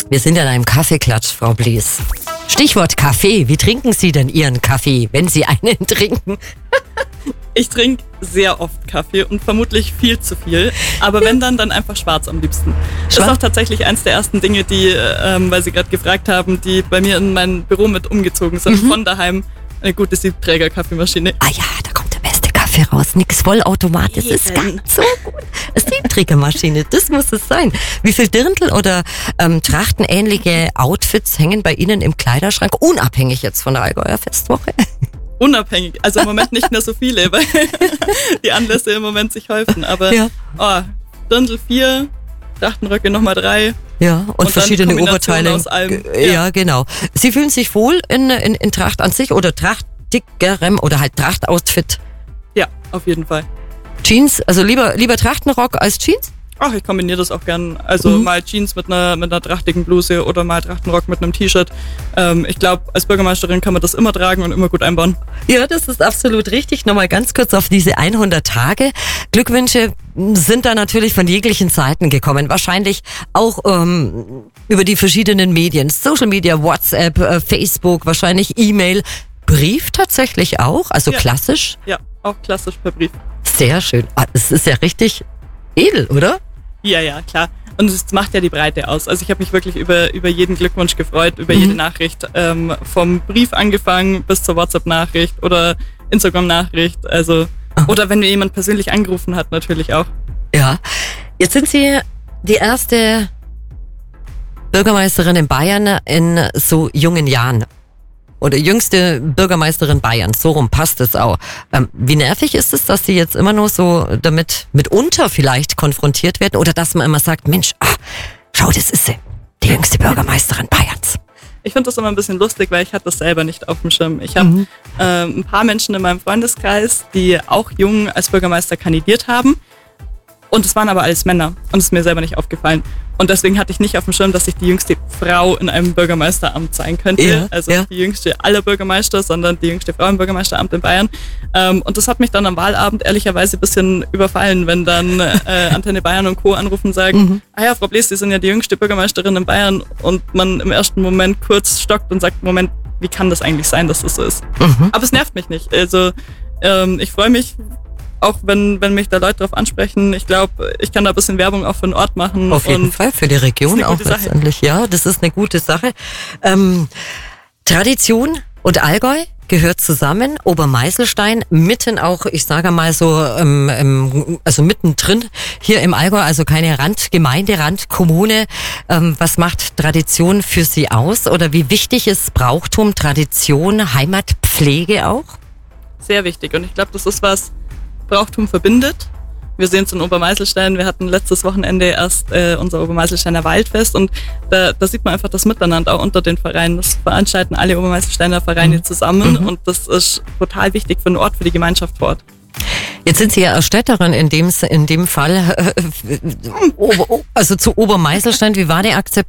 Wir sind an einem Kaffeeklatsch, Frau Blies. Stichwort Kaffee. Wie trinken Sie denn Ihren Kaffee, wenn Sie einen trinken? Ich trinke sehr oft Kaffee und vermutlich viel zu viel. Aber wenn dann einfach schwarz am liebsten. Das ist auch tatsächlich eins der ersten Dinge, die, weil Sie gerade gefragt haben, die bei mir in mein Büro mit umgezogen sind. Von daheim eine gute Siebträger-Kaffeemaschine. Ah ja, da kommt der beste Kaffee raus. Nix Vollautomat, das ist ganz so gut. Siebträgermaschine, das muss es sein. Wie viel Dirndl oder trachtenähnliche Outfits hängen bei Ihnen im Kleiderschrank, unabhängig jetzt von der Allgäuer Festwoche? Unabhängig, also im Moment nicht mehr so viele, weil die Anlässe im Moment sich häufen. Aber Dirndl 4, Trachtenröcke nochmal 3. Ja, und verschiedene Oberteile. Aus allem. Ja, genau. Sie fühlen sich wohl in Tracht an sich oder trachtigerem oder halt Trachtoutfit? Ja, auf jeden Fall. Jeans, also lieber Trachtenrock als Jeans? Ach, ich kombiniere das auch gern. Also mal Jeans mit einer trachtigen Bluse oder mal Trachtenrock mit einem T-Shirt. Ich glaube, als Bürgermeisterin kann man das immer tragen und immer gut einbauen. Ja, das ist absolut richtig. Nochmal ganz kurz auf diese 100 Tage. Glückwünsche sind da natürlich von jeglichen Seiten gekommen. Wahrscheinlich auch über die verschiedenen Medien. Social Media, WhatsApp, Facebook, wahrscheinlich E-Mail. Brief tatsächlich auch, also klassisch? Ja, auch klassisch per Brief. Sehr schön. Es ist ja richtig edel, oder? Ja, klar. Und es macht ja die Breite aus. Also ich habe mich wirklich über jeden Glückwunsch gefreut, über jede Nachricht. Vom Brief angefangen bis zur WhatsApp-Nachricht oder Instagram-Nachricht. Also oder wenn mir jemand persönlich angerufen hat, natürlich auch. Ja. Jetzt sind Sie die erste Bürgermeisterin in Bayern in so jungen Jahren. Oder jüngste Bürgermeisterin Bayerns, so rum passt es auch. Wie nervig ist es, dass Sie jetzt immer nur so damit mitunter vielleicht konfrontiert werden oder dass man immer sagt, Mensch, schau, das ist sie, die jüngste Bürgermeisterin Bayerns. Ich finde das immer ein bisschen lustig, weil ich hatte das selber nicht auf dem Schirm. Ich habe ein paar Menschen in meinem Freundeskreis, die auch jung als Bürgermeister kandidiert haben. Und es waren aber alles Männer und es ist mir selber nicht aufgefallen. Und deswegen hatte ich nicht auf dem Schirm, dass ich die jüngste Frau in einem Bürgermeisteramt sein könnte. Die jüngste aller Bürgermeister, sondern die jüngste Frau im Bürgermeisteramt in Bayern. Und das hat mich dann am Wahlabend ehrlicherweise ein bisschen überfallen, wenn dann Antenne Bayern und Co. anrufen und sagen, ja, Frau Blies, Sie sind ja die jüngste Bürgermeisterin in Bayern. Und man im ersten Moment kurz stockt und sagt, Moment, wie kann das eigentlich sein, dass das so ist? Aber es nervt mich nicht. Also ich freue mich, auch wenn mich da Leute drauf ansprechen. Ich glaube, ich kann da ein bisschen Werbung auch für den Ort machen. Auf jeden Fall, für die Region auch letztendlich. Ja, das ist eine gute Sache. Tradition und Allgäu gehört zusammen. Obermeißelstein, mitten auch, ich sage mal so, also mittendrin hier im Allgäu, also keine Randgemeinde, Randkommune. Was macht Tradition für Sie aus? Oder wie wichtig ist Brauchtum, Tradition, Heimatpflege auch? Sehr wichtig. Und ich glaube, das ist was, Brauchtum verbindet. Wir sehen es in Obermeißelstein. Wir hatten letztes Wochenende erst unser Obermeißelsteiner Waldfest und da sieht man einfach das Miteinander auch unter den Vereinen. Das veranstalten alle Obermeißelsteiner Vereine zusammen und das ist total wichtig für den Ort, für die Gemeinschaft vor Ort. Jetzt sind Sie ja Städterin in dem Fall, also zu Obermeißelstein. Wie war die Akzeptanz